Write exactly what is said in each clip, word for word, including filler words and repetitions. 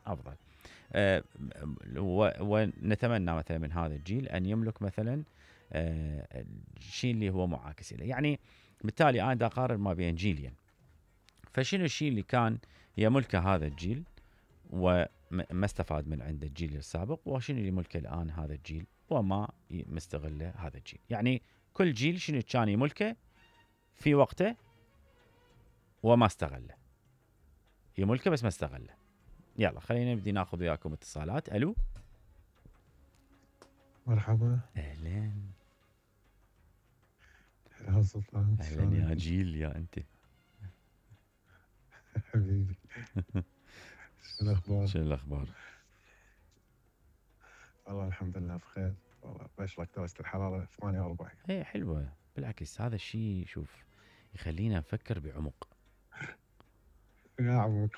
افضل. آه، و- ونتمنى مثلا من هذا الجيل ان يملك مثلا آه، الشيء اللي هو معاكس له. يعني بالتالي انا دا اقارن ما بين جيلين، فشنو الشيء اللي كان يملكه هذا الجيل وما ما استفاد من عند الجيل السابق، وشنو اللي يملكه الان هذا الجيل وما ي- مستغله هذا الجيل. يعني كل جيل شنو كان يملكه في وقته وما استغله، يملكه بس ما استغله. يلا خلينا نبدي ناخذ وياكم اتصالات. الو، مرحبا. اهلين. هلا سلطان، اهلا يا شلونك؟ جيل يا انت. حبيبي، شو الأخبار؟ شنو الاخبار؟ والله الحمد لله بخير. والله بشرك درجة الحرارة ثمانية وأربعين. ايه حلوه، بالعكس هذا الشيء شوف يخلينا نفكر بعمق. يا عمك.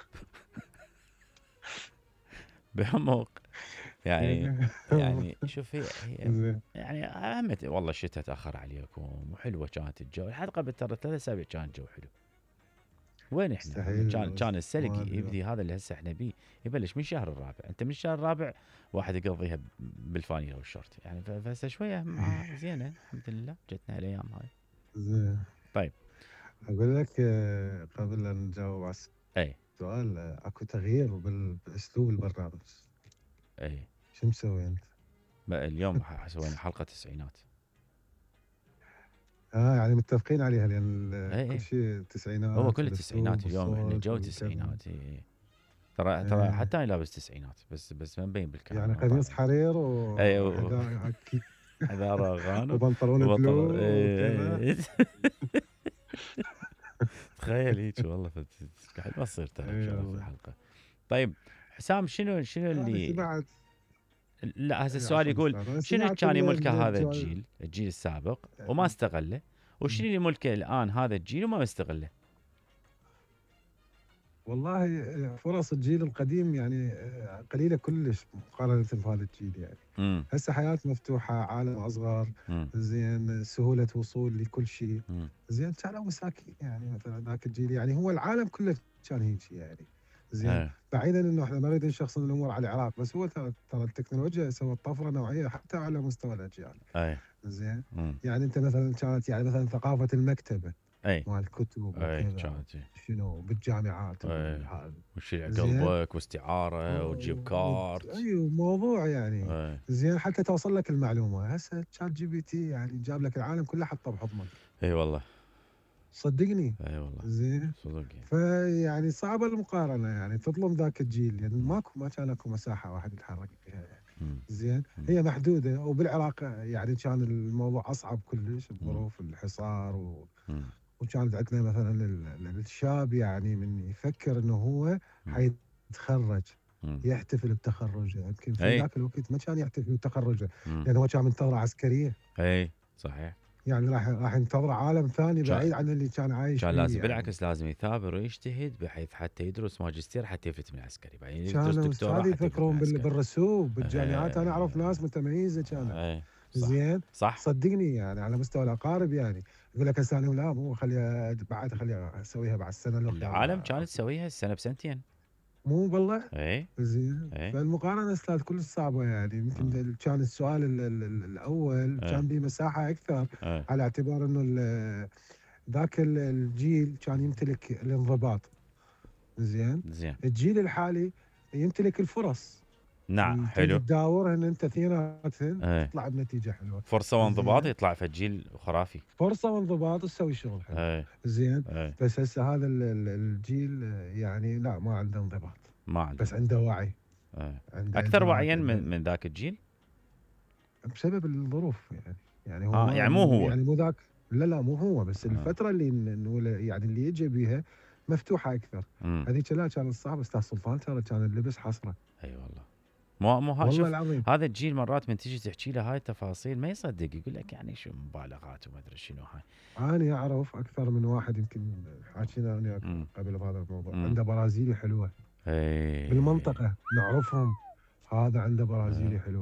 بعمق. يعني يعني شوف هي هي زين. يعني اهمت والله الشتاء تاخر عليكم وحلوه كانت الجو، لحد قبل ترى ثلاث اسابيع كان الجو حلو. وين احنا احنا مستحيل كان بس كان السلق ما أدري. يبدي هذا اللي هسه احنا بيه يبلش من الشهر الرابع. انت من الشهر الرابع واحد يقضيها بالفانيله والشورت يعني، ف- فهسه شويه مع زينه الحمد لله جتنا الايام هاي. زين. طيب. أقول لك آه، قبل أن نجاوب على اي السؤال، آه، أكو تغيير بال- بأسلوب البرنامج. اي شو مسوي أنت؟ بقى اليوم ح- سوينا حلقه تسعينات. آه يعني متفقين عليها، لأن ال- اي كل اي شيء هو تسعينات كل والأسلوب التسعينات اليوم احنا والصوت جو والكذا. تسعينات. اي اي ترى ترى إيه. حتى انا لابس تسعينات بس بس ما مبين يعني بالكاميرا قميص طالع. حرير اي و- وحذاء أكيد. حذارة غانم وبنطلون بلو وبطل. وكذا. اي اي تخيل هيك والله فت- حلوه تصير ترى ان اي شاء الله في والله. الحلقه. طيب حسام، شنو شنو انا اللي سمعت. لا هذا إي، السؤال عفوا يقول استاذ، انا شنو سمعت كان ال- يملكه ال- هذا الجو- الجيل الجيل السابق وما استغله، وشنو اللي يملكه الان هذا الجيل وما مستغله؟ والله فرص الجيل القديم يعني آه، قليله كلش مقارنه بهذا الجيل يعني. امم هسه حياه مفتوحه، عالم اصغر. امم زين، سهوله وصول لكل شيء. امم زين، كانوا مساكين يعني، مثلا ذاك الجيل يعني هو العالم كله كان هيك يعني. زين. ايه بعيدا انه احنا ما نريد نشخصن الامور على العراق، بس هو ترى ترى التكنولوجيا سوت طفره نوعيه حتى على مستوى الاجيال. ايه زين. امم يعني انت مثلا كانت يعني مثلا ثقافه المكتبه ايه مال الكتب ايه وكذا، كانت إيه. شنو بالجامعات ايه وبالهذا. وتشيل زين. قلبك واستعاره وتجيب كارت. ايوه موضوع يعني. ايه زين، حتى توصل لك المعلومه. هسه شات جي بي تي يعني جاب لك العالم كله حطه بحضنك. اي والله. صدقني. اي والله زين. صدق يعني. فيعني صعبه المقارنه، يعني تظلم ذاك الجيل، يعني مم. ماكو ما كان اكو مساحه واحد يتحرك فيها يعني. مم. زين. مم. هي محدوده، وبالعراق يعني كان الموضوع اصعب كلش مم. بظروف الحصار و... مم. وكانت عندنا مثلا ال- ال- الشاب يعني من يفكر انه هو مم. حيتخرج مم. يحتفل بتخرجه. يمكن في اي ذاك الوقت ما كان يحتفل بتخرجه، مم. لانه هو كان من ثوره عسكريه. اي صحيح. يعني راح راح ينتظر عالم ثاني كان بعيد عن اللي كان عايش كان فيه لازم يعني. بالعكس لازم يثابر ويجتهد بحيث حتى يدرس ماجستير حتى يفلت من العسكري، بعدين يدرس كانوا دكتوراه استاذ حتى يفلت من يفكرون بال- العسكري. بالرسوب بالجامعات. انا اعرف اي ناس متميزه كانت. اي صح زين. صح. صدقني يعني على مستوى الاقارب يعني. يقول لك هسه أنا لا، مو خليها بعد، خليها اسويها بعد السنه الاخرى العالم كانت ولا. تسويها السنه بسنتين. مو بالله. اي زين، اي فالمقارنة استاذ كلش صعبة يعني. آه. يمكن كان السؤال ال ال ال الأول اي كان به مساحة أكثر، اي على اعتبار إنه ال- ذاك ال- الجيل كان يمتلك الانضباط. زين. زين. الجيل الحالي يمتلك الفرص نعم اللي تريد حلو. تداورهن أنت اثنيناتهن اي تطلع بنتيجة حلوة. فرصه وانضباط زين. يطلع في الجيل خرافي. فرصة وانضباط تسوي شغل حلو. اي زين. اي بس هسه هذا ال- ال- الجيل يعني لا، ما عنده انضباط، ما عنده بس انضباط. عنده وعي، اي عنده اكثر وعيا إدراك، من عنده من ذاك الجيل. بسبب الظروف يعني. يعني هو اه ما يعني مو مو هو. يعني مو ذاك. لا لا، مو هو، بس آه. الفترة اللي نقول يعني اللي يجي بيها مفتوحة أكثر. امم هذيك لا كانت صعبة استاذ سلطان، ترى كان اللبس حسرة. اي والله. مو مو ها والله شوف العظيم. هذا الجيل مرات من تجي تحكي له هاي التفاصيل ما يصدق، يقول لك يعني شو مبالغات وما ادري شنو هاي. أنا أعرف أكثر من واحد، يمكن حاكينا أنا امم قبل بهذا الموضوع، امم عنده برازيلي حلوة اي بالمنطقة نعرفهم. هذا عنده آه. برازيلي حلوة،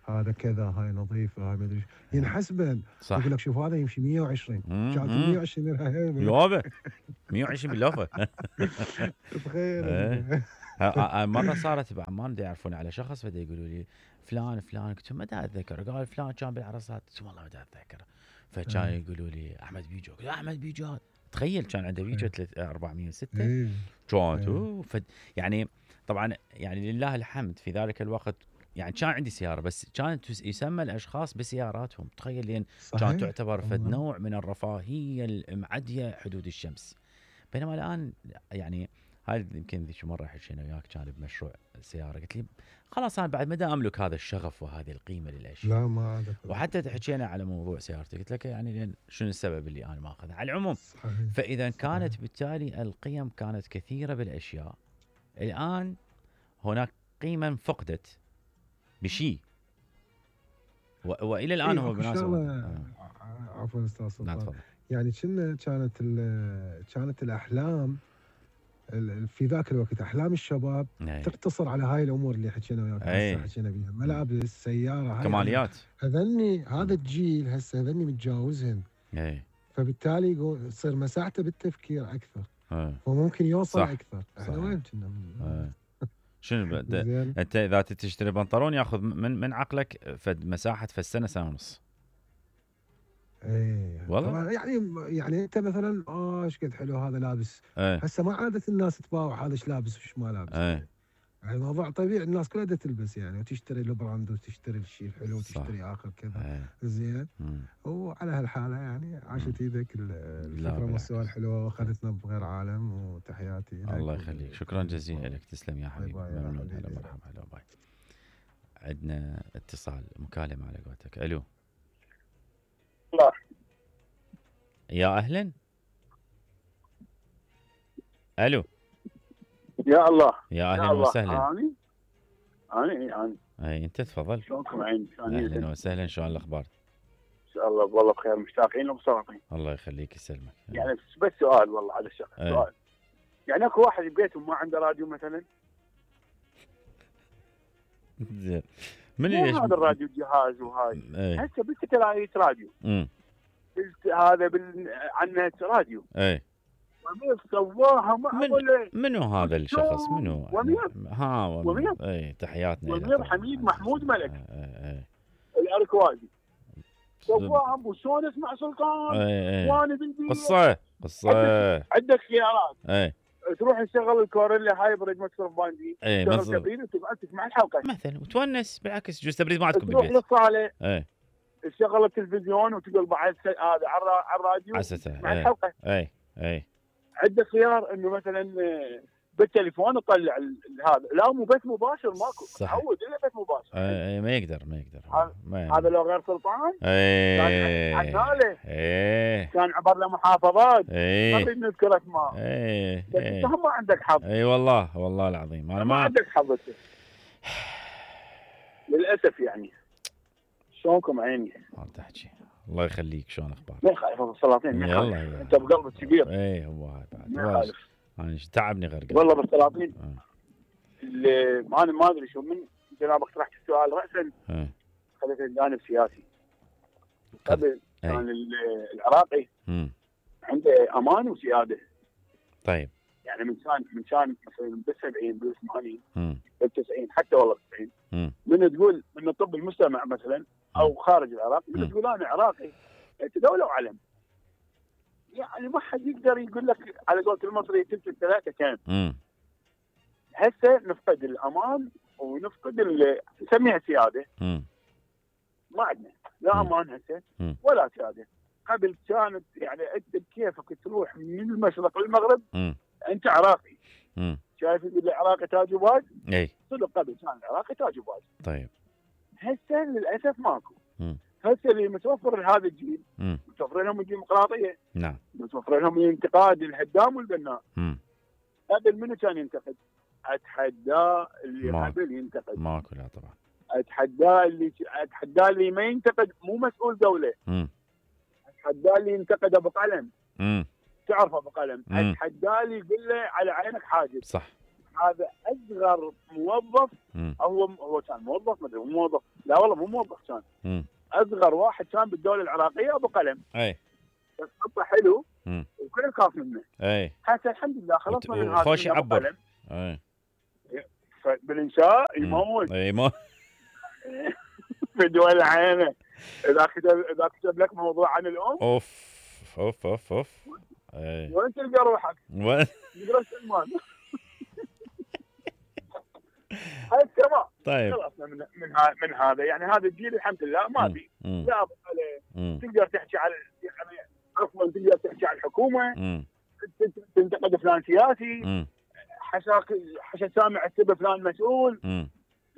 هذا كذا، هاي نظيفه، هاي ما ادري إيش. ينحسبن. صح. يقول لك شوف هذا يمشي مية وعشرين، مم، كانت مم. مية وعشرين رهيبه. يابا مية وعشرين باللوفه. تخيل إيه. انت. ها- ها- مره صارت بعمان دا يعرفون على شخص فدا يقولوا لي فلان فلان، قلت لهم ما دا اتذكر، قال فلان كان بالعرصات، قلت لهم والله ما دا اتذكر. فكان إيه. يقولوا لي احمد بيجو، قلت احمد بيجو، تخيل كان عنده بيجو ثلاث- أربعمية وستة. إيه. كانت إيه. أوه، فد يعني طبعا يعني لله الحمد في ذلك الوقت يعني كان عندي سياره، بس كانت تس- يسمى الاشخاص بسياراتهم، تخيل، لان كانت صحيح تعتبر فد والله. نوع من الرفاهيه المعديه حدود الشمس. بينما الان يعني هاي يمكن ذيك مره حكينا وياك كان بمشروع السياره، قلت لي خلاص انا بعد مدى املك هذا الشغف وهذه القيمه للاشياء. لا ما عاد أفضل. وحتى حكينا على موضوع سيارتي، قلت لك يعني لأن شنو السبب اللي انا ماخذها على العموم. صحيح. فاذا صحيح. كانت بالتالي القيم كانت كثيره بالاشياء، الان هناك قيمه فقدت بشيء، و- والى الان إيه هو اكو بمناسبه شغله، آه. ع- عفوا استاذ لا سلطان. تفضل. يعني كنا كانت ال- كانت الاحلام ال- ال- في ذاك الوقت احلام الشباب أي. تقتصر على هاي الامور اللي حكينا وياك أي. هسه حكينا بيها، ملابس، سياره، هاي كماليات. هذني هذا الجيل هسه هذني متجاوزهن، اي فبالتالي يقول- تصير مساحته بالتفكير اكثر، آه. فممكن يوصل صح. اكثر. احنا صح. وين كنا من- آه. شنو ب- د- زين. انت اذا تشتري بنطلون ياخذ من من عقلك فد مساحه في السنه سنه ونص. ايه والله؟ طبعا يعني يعني انت مثلا اه ايش قد حلو هذا لابس، ايه هسه ما عادت الناس تباوع هذا ايش لابس وش ما لابس. ايه يعني الموضوع طبيعي، الناس كلها دا تلبس يعني، وتشتري البراند وتشتري الشيء الحلو صح. وتشتري اخر كذا. ايه زين. مم. وعلى هالحاله يعني عاشت ايدك ال- الفكره بالعكس. والسؤال الحلوه، واخذتنا بغير عالم، وتحياتي لك. الله يخليك، شكرا جزيلا لك، تسلم يا حبيبي، باي باي يا ممنون. هلا حبيبي. مرحبا، هلا باي. عندنا اتصال، مكالمه على قولتك. الو. لا. يا اهلا. الو. يا الله. يا اهلا يا الله. وسهلا. اني اني اني اي انت تفضل. شلونكم عيني؟ اهلا وسهلا، شلون الاخبار؟ ان شاء الله والله بخير، مشتاقين ومصابين. الله يخليك يسلمك. يعني بس, بس سؤال والله على الشغل. أي. سؤال، يعني اكو واحد ببيتهم ما عنده راديو مثلا؟ زين. من مو ليش هذا الراديو جهاز وهاي. اي هسه بالكتلايت راديو، امم قلت هذا بال... عنه راديو اي وميف سواها مع من- ولا منو هذا الشخص؟ منو؟ وميض. ها وميض. اي تحياتنا له وميض طبعاً. حميد محمود ملك. اي اي الاركوادي سواها وشلون اسمع سلطان اي اي وانا بالبيت. قصة قصة. عندك خيارات، اي تروح تشغل الكوريلا هايبريد مكسر باندي، اي تشغل بالضبط. تبريد وتقعد تسمع الحلقه. مثلا وتونس، بالعكس جوز تبريد ما عندكم تروح بالبيت. للصاله اي تشغل التلفزيون وتقول بعد س- هذا على الرا- على الراديو عسته. تسمع اي الحلقه. اي اي عندك خيار انه مثلا آه، بالتليفون تطلع ال- هذا، لا مو بث مباشر ماكو، صح. متعود الا بث مباشر. اي اي ما يقدر ما يقدر. هذا- ما هذا لو غير سلطان اي كان عناله، اي كان عبر له محافظات ما اي نريد نذكر اسماء. اي بس اي انت هم ما عندك حظ، اي والله والله العظيم انا ما ما عندك حظ انت. للاسف يعني. شلونكم عيني؟ ما تحكي. الله يخليك، شلون اخبارك؟ ما يخالف السلاطين، ما يلا يخالف. يا- انت بقلبك كبير، اي هو هاي ما بعد يخالف. انا إيش تعبني غير والله بالسلاطين آه. اللي ما أنا ما ادري شو من جنابك طرحت السؤال راسا آه. خليت الجانب سياسي. قبل أي. كان ال- العراقي مم. عنده امان وسياده، طيب. يعني من كان من كان مثلا بالسبعين بالثمانين مم. بالتسعين حتى والله بالتسعين، مم. من تقول من الطب المستمع مثلا او خارج العراق، من مم. تقول انا عراقي انت دوله وعلم. يعني ما حد يقدر يقول لك على قولة المصري تلت الثلاثه كان. مم. هسه نفقد الامان ونفقد ال- نسميها سياده، مم. ما عندنا لا مم. امان هسه مم. ولا سياده. قبل كانت يعني انت بكيفك تروح من المشرق للمغرب مم. انت عراقي. مم. شايف يقول لي عراقي تاج وباج، اي صدق قبل كان العراقي تاج وباج. طيب. هسه للاسف ماكو. مم. هسه اللي متوفر لهذا الجيل مم. متوفر لهم الديمقراطيه، نعم. متوفر لهم الانتقاد الهدام والبناء. مم. قبل منو كان ينتقد؟ اتحداه اللي ما- قبل ينتقد، ماكو لا طبعا. اتحداه اللي اتحداه اللي ما ينتقد مو مسؤول دوله، مم. اتحداه اللي ينتقد ابو قلم، مم. تعرف ابو قلم، مم. اتحداه اللي يقول له على عينك حاجب، صح. هذا اصغر موظف، مم. هو هو كان موظف، ما ادري مو موظف، لا والله مو موظف، كان مم. اصغر واحد كان بالدوله العراقيه ابو قلم، اي. بس خطه حلو مم. وكل خاف منه. اي. هسه الحمد لله خلصنا من هذا، وخوش من أبو يعبر. قلم. اي. بالانشاء مم. يموت اي ما بدول عينه. اذا كتب اذا كتب لك موضوع عن الام اوف اوف اوف اوف. اي. وين تلقى روحك؟ و- نقرا سلمان. هاي السماء. طيب. خلصنا من من, ها من هذا، يعني هذا الجيل الحمد لله ما مم. في مم. لا أبو قلم. مم. تقدر تحكي على يعني عفوا تقدر تحكي على الحكومه، مم. تنتقد فلان سياسي، مم. حشاك حشا سامع السبب فلان مسؤول. مم.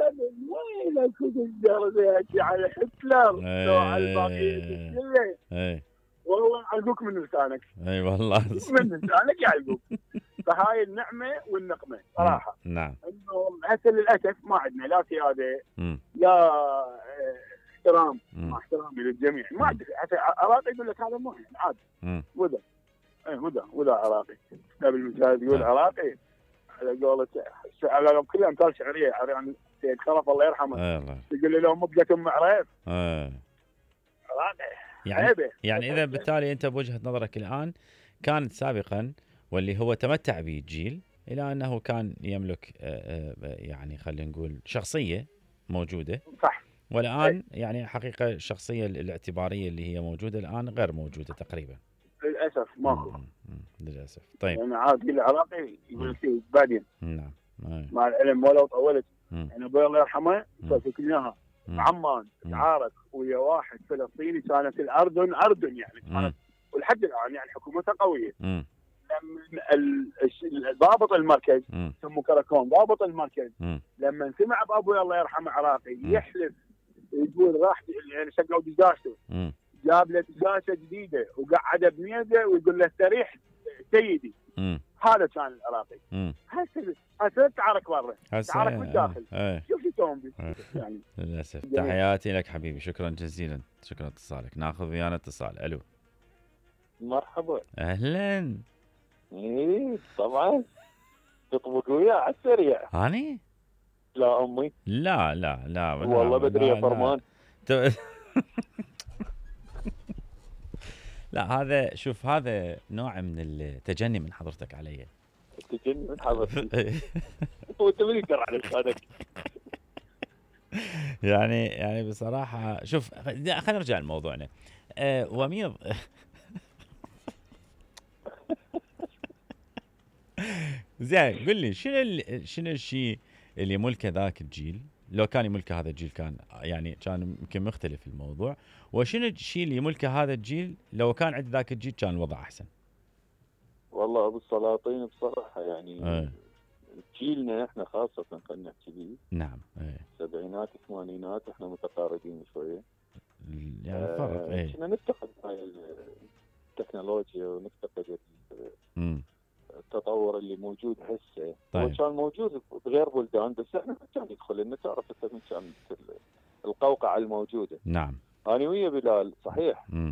وين تقدر تحكي على هتلر لو على الباقيين كله، اي. والله يعلقوك من لسانك، اي والله. من لسانك يعلقوك. فهاي النعمه والنقمه صراحه، نعم. انه هسه للاسف ما عندنا لا سياده مم. لا آه، احترام، مم. مع احترامي للجميع ما عندك. هسه عراقي يقول لك هذا مو عادي، مم. وذا اي وذا وذا عراقي. قبل المشاهد يقول طيب. عراقي على قولة على كل امثال شعريه عن سيد خلف الله يرحمه، اي والله. يقول له لو مبقت ام عريف اي. عراقي يعني عيبه. يعني اذا بالتالي انت بوجهه نظرك الان كانت سابقا واللي هو تمتع به الجيل الى انه كان يملك آه، آه، يعني خلينا نقول شخصيه موجوده، صح. والان يعني حقيقه الشخصيه الاعتباريه اللي هي موجوده الان غير موجوده تقريبا. للاسف ماكو. مم. مم. للاسف. طيب. يعني عادي العراقي يقول لك شيء بعدين نعم. أي. مع العلم ولو طولت. مم. يعني ابوي الله يرحمه مم. سولف لنا اياها. مم. عمان مم. تعارك ويا واحد فلسطيني، كانت الاردن اردن يعني مم. كانت، ولحد الان يعني حكومتها قويه. مم. لما ال- الش- ضابط المركز مم. سمو كراكون ضابط المركز مم. لما سمع بابوي الله يرحمه عراقي مم. يحلف، يقول راح يعني شقوا دقاشته، مم. جاب له دقاشه جديده وقعده بميزه ويقول له استريح سيدي. مم. هذا كان العراقي. مم. هسه هسه تعارك برا، هسه تعارك إيه، بالداخل. إيه. شوف شو يسوون بيه. إيه. يعني للاسف. جميل. تحياتي لك حبيبي، شكرا جزيلا، شكرا اتصالك. ناخذ ويانا اتصال. الو. مرحبا. اهلا. ايه طبعا تطبق وياه على السريع. هاني؟ لا امي. لا لا لا والله لا، بدري لا، يا فرمان. لا. لا هذا شوف هذا نوع من التجني من حضرتك علي. تجني من حضرتك. وانت من يقدر على لسانك. يعني يعني بصراحه شوف خلينا نرجع لموضوعنا. أه وميض. زين قل لي شنو ال- شنو الشيء اللي ملكه ذاك الجيل، لو كان يملكه هذا الجيل كان يعني كان يمكن مختلف الموضوع، وشنو الشيء اللي يملكه هذا الجيل لو كان عند ذاك الجيل كان الوضع احسن؟ والله ابو السلاطين بصراحه يعني ايه. جيلنا احنا خاصه خلينا نحكي به نعم. ايه. سبعينات ثمانينات احنا متقاربين شويه. يعني فرق. آه، ايه. كنا نفتقد هاي التكنولوجيا ونفتقد امم التطور اللي موجود هسه. طيب. هو كان موجود بغير بلدان بس احنا ما كان يدخل لنا، تعرف انت من كانت القوقعه الموجوده. نعم. انا ويا بلال صحيح امم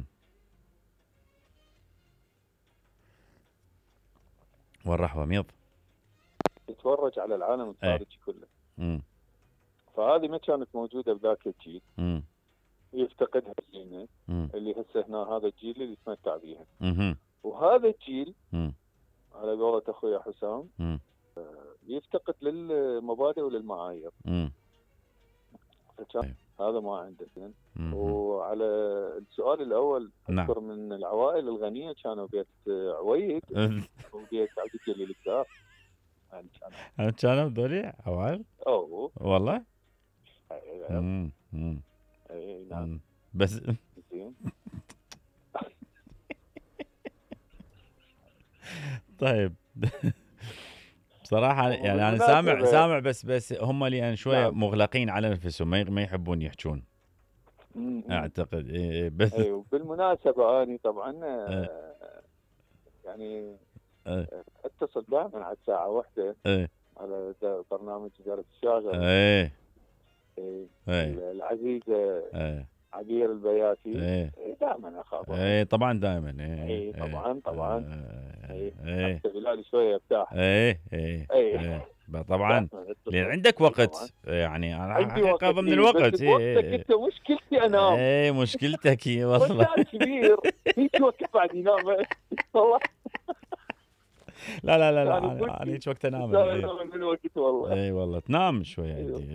وين راح وميض؟ تتفرج على العالم الخارجي كله. امم فهذه ما كانت موجوده بذاك الجيل، امم يفتقدها جيلنا امم اللي هسه هنا هذا الجيل اللي يتمتع بيها. امم وهذا الجيل امم على قولة اخويا حسام امم يفتقد للمبادئ وللمعايير. امم فكان هذا ما عنده زين. امم وعلى السؤال الاول نعم. اذكر من العوائل الغنيه كانوا بيت عويد وبيت عبد الجليل الدار. يعني كانوا كانوا ذولي عوال؟ اوه والله؟ اي امم امم نعم أمم. بس زين. طيب. بصراحة يعني أنا وبالمناسبة- سامع سامع بس بس هم اللي يعني شوية نعم. مغلقين على نفسهم، ما ما يحبون يحجون م- م. أعتقد. إيه بس. اي وبالمناسبه اني طبعا إيه. آه، يعني إيه. اتصل دائما على الساعه واحدة إيه على د- برنامج إدارة الشاغر. إيه إيه. إيه العزيزه إيه عبير البياتي ايه دائما اخاف. ايه طبعا دائما. ايه اي طبعا طبعا. ايه اي ايه حتى بلال شويه ارتاح. ايه ايه اي ايه طبعا دائماً لان اتصل. عندك إي وقت طبعاً. يعني انا عندي وقت حقيقه ضمن إيه، الوقت. بس ايه بوقتك ايه انت مشكلتي انام. ايه مشكلتك هي والله. رجال كبير هيك وقت بعد ينام والله. لا لا لا لا يعني انا بودي أنا هيك وقت انام. صار ايه ينام من الوقت والله. ايه والله تنام شوي أيوه. عندي.